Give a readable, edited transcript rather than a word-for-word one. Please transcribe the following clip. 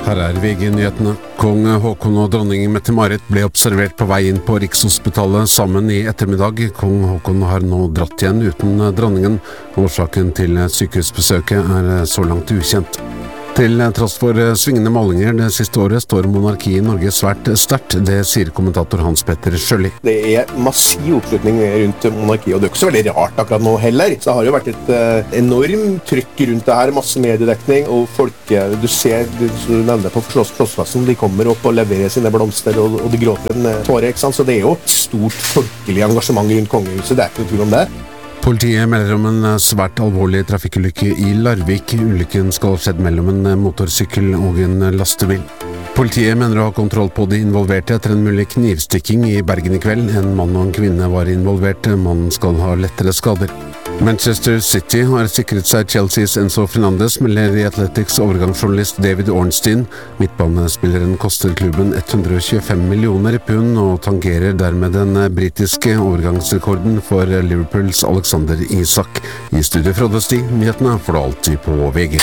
Her VG-nyhetene. Kong Håkon og dronning Mette-Marit ble observert på vei inn på Rikshospitalet sammen i ettermiddag. Kong Håkon har nå dratt igjen uten dronningen. Årsaken til sykehusbesøket så langt ukjent. Til tross for svingende målinger det siste året står monarkiet i Norge svært sterkt. Det sier kommentator Hans Petter Sjølli. Det massiv oppslutning rundt monarkiet, og det ikke så veldig rart akkurat nå heller. Så det har jo vært et enormt trykk rundt det her, masse mediedekning, og folk, du ser, du nevner på Slottsplassen, de kommer opp og leverer sine blomster, og de gråter en tåre, ikke sant? Så det jo et stort folkelig engasjement rundt kongehuset, det ikke noe tvil om det. Politiet melder om en svært alvorlig trafikkulykke i Larvik. Ulykken skal ha skjedd mellom en motorsykkel og en lastebil. Politiet mener å ha kontroll på de involverte etter en mulig knivstikking i Bergen i kveld. En mann og en kvinne var involvert. Mannen skal ha lettere skader. Manchester City har sikret seg Chelseas Enzo Fernandes, melder i Athletics overgangsjournalist David Ornstein. Midtbanespilleren koster klubben 125 millioner pund og tangerer dermed den britiske overgangsrekorden for Liverpools Alexander Isak. I studio Frode Stig, nyhetene får du alltid på VG.